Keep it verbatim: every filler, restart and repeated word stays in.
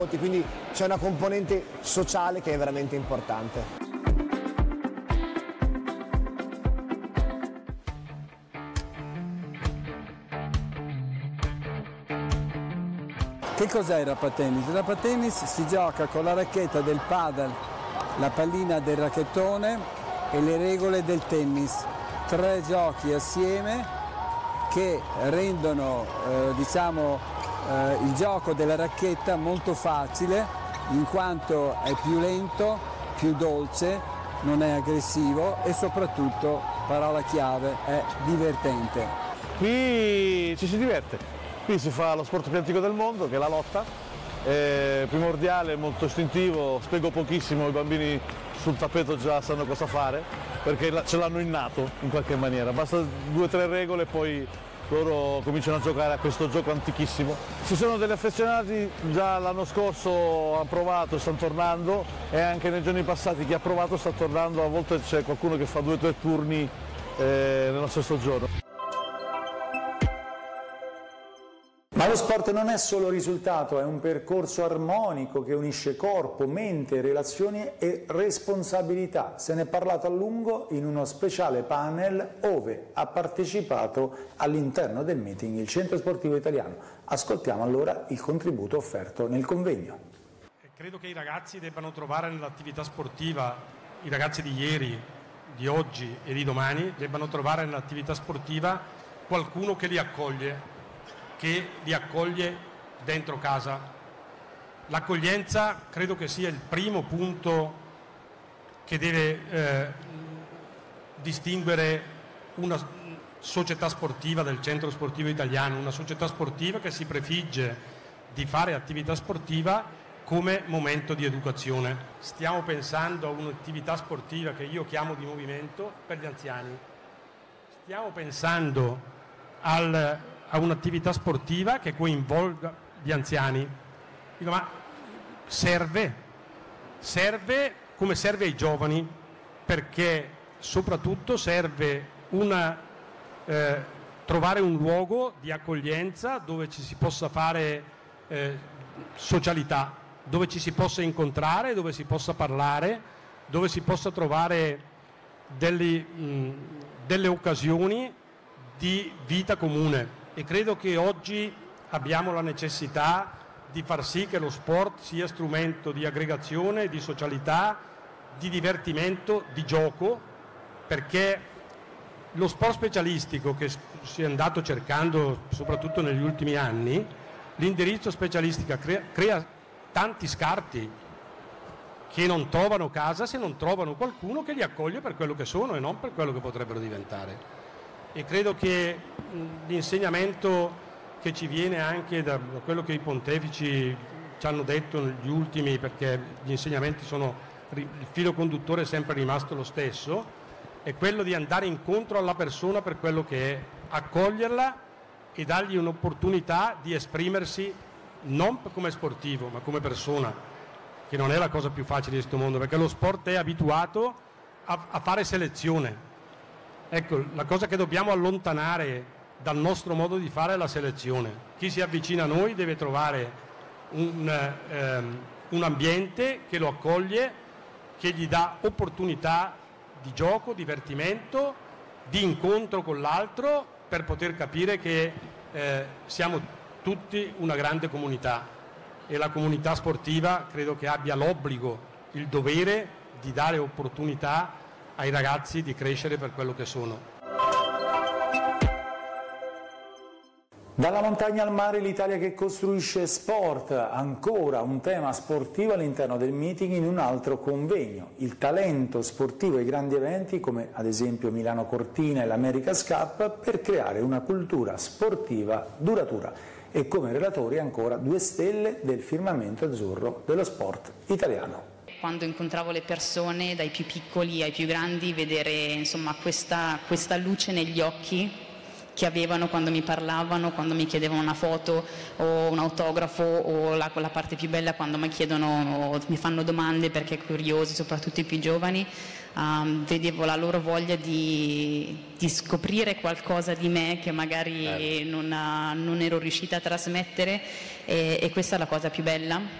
Quindi c'è una componente sociale che è veramente importante. Che cos'è il rapatennis? Il rapatennis si gioca con la racchetta del padel, la pallina del racchettone e le regole del tennis. Tre giochi assieme che rendono eh, diciamo, eh, il gioco della racchetta molto facile, in quanto è più lento, più dolce, non è aggressivo e soprattutto, parola chiave, è divertente. Qui ci si diverte. Qui si fa lo sport più antico del mondo, che è la lotta, è primordiale, molto istintivo, spiego pochissimo, i bambini sul tappeto già sanno cosa fare, perché ce l'hanno innato in qualche maniera, basta due o tre regole e poi loro cominciano a giocare a questo gioco antichissimo. Ci sono degli affezionati, già l'anno scorso hanno provato e stanno tornando, e anche nei giorni passati chi ha provato sta tornando, a volte c'è qualcuno che fa due o tre turni eh, nello stesso giorno. Ma lo sport non è solo risultato, è un percorso armonico che unisce corpo, mente, relazioni e responsabilità. Se ne è parlato a lungo in uno speciale panel ove ha partecipato all'interno del meeting il Centro Sportivo Italiano. Ascoltiamo allora il contributo offerto nel convegno. Credo che i ragazzi debbano trovare nell'attività sportiva, i ragazzi di ieri, di oggi e di domani, debbano trovare nell'attività sportiva qualcuno che li accoglie, che li accoglie dentro casa. L'accoglienza credo che sia il primo punto che deve eh, distinguere una società sportiva del Centro Sportivo Italiano, una società sportiva che si prefigge di fare attività sportiva come momento di educazione. Stiamo pensando a un'attività sportiva che io chiamo di movimento per gli anziani. Stiamo pensando al a un'attività sportiva che coinvolga gli anziani. Dico, ma serve? Serve come serve ai giovani, perché soprattutto serve una, eh, trovare un luogo di accoglienza dove ci si possa fare eh, socialità, dove ci si possa incontrare, dove si possa parlare, dove si possa trovare delle, mh, delle occasioni di vita comune. E credo che oggi abbiamo la necessità di far sì che lo sport sia strumento di aggregazione, di socialità, di divertimento, di gioco, perché lo sport specialistico che si è andato cercando soprattutto negli ultimi anni, l'indirizzo specialistica crea, crea tanti scarti che non trovano casa se non trovano qualcuno che li accoglie per quello che sono e non per quello che potrebbero diventare. E credo che l'insegnamento che ci viene anche da quello che i pontefici ci hanno detto negli ultimi, perché gli insegnamenti sono, il filo conduttore è sempre rimasto lo stesso, è quello di andare incontro alla persona per quello che è, accoglierla e dargli un'opportunità di esprimersi non come sportivo ma come persona, che non è la cosa più facile di questo mondo, perché lo sport è abituato a, a fare selezione. Ecco, la cosa che dobbiamo allontanare dal nostro modo di fare è la selezione. Chi si avvicina a noi deve trovare un, ehm, un ambiente che lo accoglie, che gli dà opportunità di gioco, divertimento, di incontro con l'altro, per poter capire che eh, siamo tutti una grande comunità, e la comunità sportiva credo che abbia l'obbligo, il dovere di dare opportunità ai ragazzi di crescere per quello che sono. Dalla montagna al mare, l'Italia che costruisce sport, ancora un tema sportivo all'interno del meeting in un altro convegno, il talento sportivo e i grandi eventi come ad esempio Milano Cortina e l'America's Cup per creare una cultura sportiva duratura, e come relatori ancora due stelle del firmamento azzurro dello sport italiano. Quando incontravo le persone, dai più piccoli ai più grandi, vedere insomma questa, questa luce negli occhi che avevano quando mi parlavano, quando mi chiedevano una foto o un autografo, o la, la parte più bella quando mi chiedono o mi fanno domande perché curiosi, soprattutto i più giovani, um, vedevo la loro voglia di, di scoprire qualcosa di me che magari non, non ero riuscita a trasmettere, e, e questa è la cosa più bella,